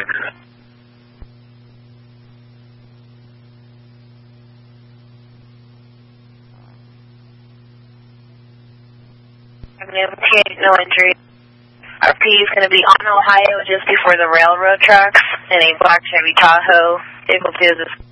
No injury. RP is going to be on Ohio just before the railroad tracks in a black Chevy Tahoe. Vehicle 2 is